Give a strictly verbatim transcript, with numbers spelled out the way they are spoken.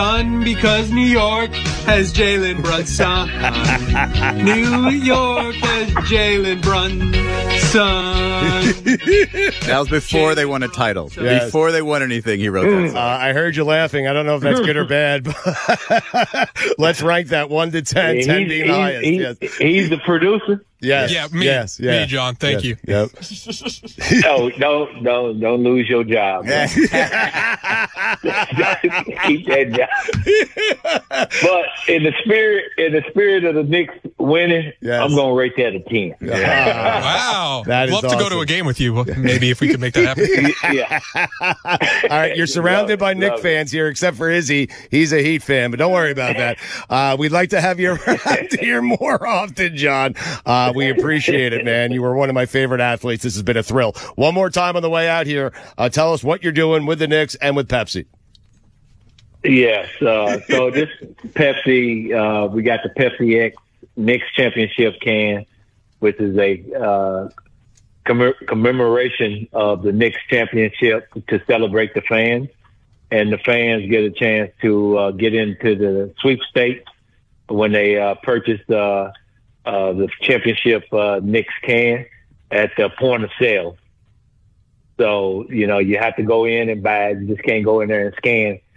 Because New York has Jalen Brunson. New York has Jalen Brunson. That was before they won a title. Yes. Before they won anything, he wrote that song. Uh, I heard you laughing. I don't know if that's good or bad, but let's rank that one to ten. Yeah, ten he's, being he's, highest. he's, Yes. he's the producer. Yes. Yeah, me. Yes. Yeah. Me, John. Thank yes. you. Yep. No, don't, don't, don't lose your job. Keep that job. But in the spirit, in the spirit of the Knicks winning, Yes. I'm gonna rate that a ten. Wow. That is Love to go to awesome. a game with you. Maybe if we could make that happen. Yeah. All right, you're surrounded by Knick love it. fans here, except for Izzy. He's a Heat fan, but don't worry about that. Uh, we'd like to have you around here more often, John. Uh, we appreciate it, man. You were one of my favorite athletes. This has been a thrill. One more time on the way out here, uh, tell us what you're doing with the Knicks and with Pepsi. Yes. Uh, so this Pepsi, uh, we got the Pepsi X Knicks Championship can, which is a uh, commem- commemoration of the Knicks Championship to celebrate the fans. And the fans get a chance to uh, get into the sweepstakes when they uh, purchase uh, uh, the championship uh, Knicks can at the point of sale. So, you know, you have to go in and buy it. You just can't go in there and scan